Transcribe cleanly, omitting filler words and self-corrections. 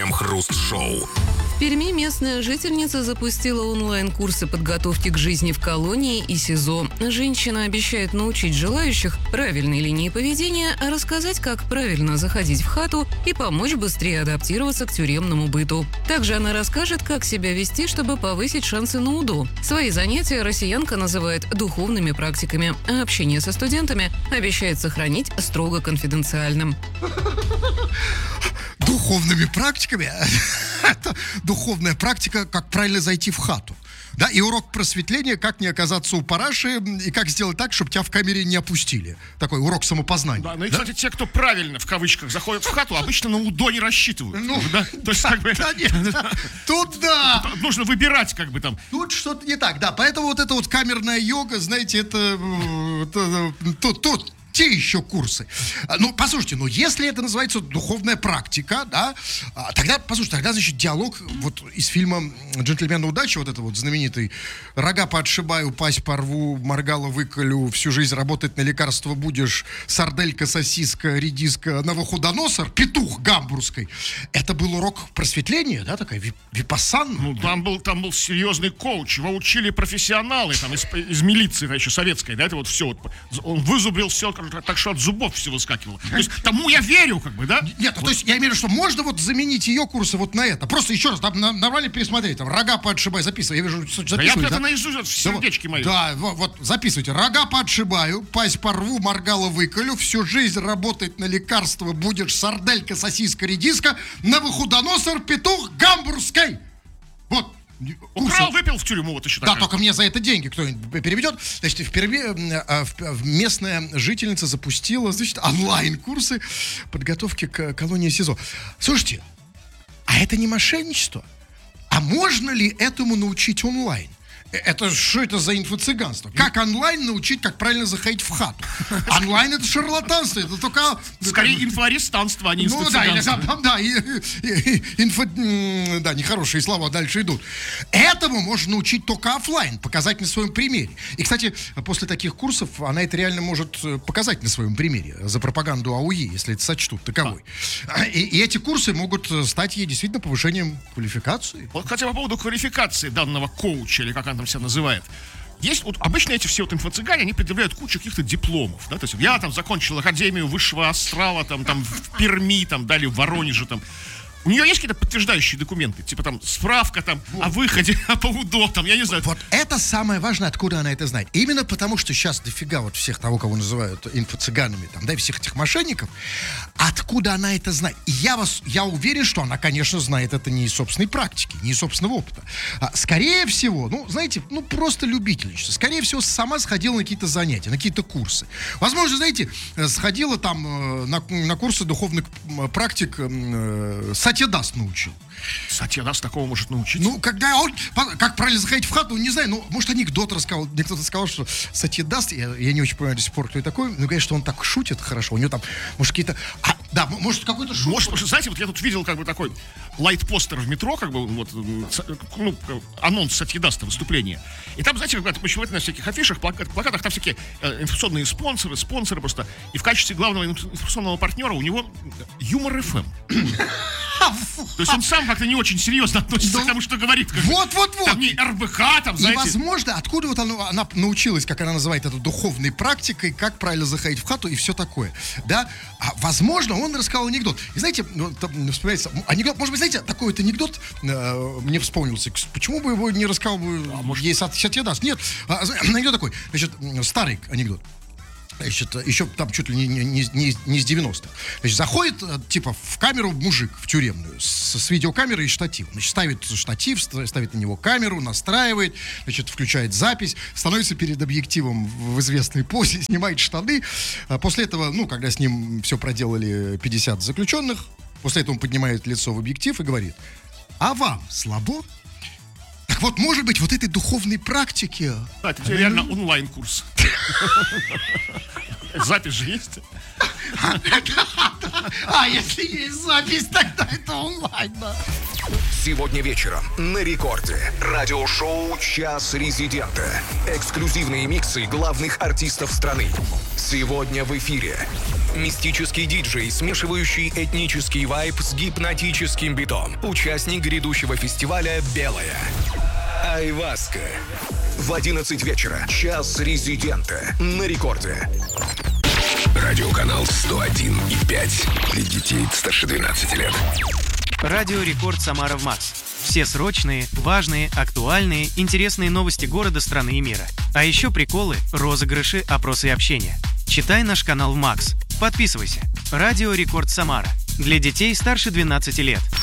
Крем-хруст-шоу. В Перми местная жительница запустила онлайн-курсы подготовки к жизни в колонии и СИЗО. Женщина обещает научить желающих правильной линии поведения, рассказать, как правильно заходить в хату и помочь быстрее адаптироваться к тюремному быту. Также она расскажет, как себя вести, чтобы повысить шансы на УДО. Свои занятия россиянка называет духовными практиками, а общение со студентами обещает сохранить строго конфиденциальным. Духовными практиками? Это духовная практика, как правильно зайти в хату. Да, и урок просветления, как не оказаться у параши, и как сделать так, чтобы тебя в камере не опустили. Такой урок самопознания. Да, ну и, кстати, те, кто правильно, в кавычках, заходят в хату, обычно на УДО не рассчитывают. Ну, да? То есть, как бы... Да, нет, тут да. Нужно выбирать, как бы там. Тут что-то не так, да. Поэтому вот эта вот камерная йога, знаете, это тут те еще курсы. Ну, послушайте, если это называется духовная практика, да, тогда, послушайте, тогда, значит, диалог вот из фильма «Джентльмены удачи», вот это вот знаменитый «Рога поотшибаю, пасть порву, моргало выколю, всю жизнь работать на лекарство будешь, сарделька, сосиска, редиска, новохудоносор, петух гамбургской». Это был урок просветления, да, такая випассана. Ну, там был серьезный коуч, его учили профессионалы, там, из милиции, еще советской, да, это вот все, вот, он вызубрил все, так что от зубов все выскакивало. То есть тому я верю, как бы, да? Нет, вот. То есть я имею в виду, что можно вот заменить ее курсы вот на это. Просто еще раз, там, нормально пересмотреть, там, рога поотшибай, записывай. Я вижу, записывай, да? Я это наизусть, сердечки мои. Да, вот, записывайте. Рога поотшибаю, пасть порву, моргало выколю, всю жизнь работать на лекарство будешь, сарделька, сосиска, редиска, новохудоносор, петух гамбургской. Вот. Украл, выпил в тюрьму, вот еще такая. Да, только мне за это деньги кто-нибудь переведет. Значит, впервые местная жительница запустила, значит, онлайн-курсы подготовки к колонии СИЗО. Слушайте, а это не мошенничество? А можно ли этому научить онлайн? Это что это за инфо-цыганство? Как онлайн научить, как правильно заходить в хату? Онлайн — это шарлатанство, это только... Скорее инфоарестанство, а не инфо-цыганство. Да, нехорошие слова дальше идут. Этому можно научить только офлайн, показать на своем примере. И, кстати, после таких курсов она это реально может показать на своем примере за пропаганду АУЕ, если это сочтут таковой. И эти курсы могут стать ей действительно повышением квалификации. Вот, хотя по поводу квалификации данного коуча, или как она там себя называет. Есть, вот обычно эти все вот инфо-цыгане, они предъявляют кучу каких-то дипломов, да, то есть я там закончил Академию Высшего Астрала, там в Перми, там, далее в Воронеже, там. У нее есть какие-то подтверждающие документы? Типа там справка там о выходе по УДО, там, я не знаю. Вот это самое важное, откуда она это знает. Именно потому, что сейчас дофига вот всех того, кого называют инфо-цыганами, там, да, и всех этих мошенников, откуда она это знает? И я уверен, что она, конечно, знает это не из собственной практики, не из собственного опыта. Скорее всего, знаете, просто любительница. Скорее всего, сама сходила на какие-то занятия, на какие-то курсы. Возможно, знаете, сходила там на курсы духовных практик Сатья-Дас научил. Сатья-Дас такого может научить? Когда он, как правильно заходить в хату, не знаю, может, анекдот рассказал. Мне кто-то сказал, что Сатья-Дас, я не очень понимаю до сих пор, кто это такой, но, конечно, он так шутит хорошо, у него там, может, какие-то... Да, может, какой-то шут. Может, знаете, вот я тут видел, как бы, такой лайт-постер в метро, как бы, вот, анонс Сатья-Дас выступления. И там, знаете, как почему-то на всяких афишах, плакатах, там всякие информационные спонсоры просто. И в качестве главного информационного партнера у него Юмор ФМ. То есть он сам как-то не очень серьезно относится к тому, что говорит. Вот. Там не РБК, там, знаете. И, возможно, откуда вот она научилась, как она называет это, духовной практикой, как правильно заходить в хату и все такое. Да? Возможно, он рассказал анекдот. И знаете, вспоминается, анекдот, может быть, знаете, такой вот анекдот мне вспомнился. Почему бы его не рассказал ей Сатья-Дас? Нет, анекдот такой, значит, старый анекдот. Значит, еще там чуть ли не с 90-х. Значит, заходит, типа, в камеру мужик, в тюремную, с видеокамерой и штатив. Значит, ставит штатив, ставит на него камеру, настраивает, значит, включает запись, становится перед объективом в известной позе, снимает штаны. После этого, когда с ним все проделали 50 заключенных, после этого он поднимает лицо в объектив и говорит: а вам слабо? Так вот, может быть, вот этой духовной практики... Да, это реально онлайн-курс. Запись же есть? Если есть запись, тогда это онлайн, да. Сегодня вечером на Рекорде. Радиошоу «Час резидента». Эксклюзивные миксы главных артистов страны. Сегодня в эфире Мистический диджей, смешивающий этнический вайб с гипнотическим битом. Участник грядущего фестиваля «Белая». Айваска. В 11 вечера. Час резидента. На рекорде. Радиоканал 101,5. Для детей старше 12 лет. Радио Рекорд Самара в Макс. Все срочные, важные, актуальные, интересные новости города, страны и мира. А еще приколы, розыгрыши, опросы и общение. Читай наш канал в Макс. Подписывайся. Радио Рекорд Самара. Для детей старше 12 лет.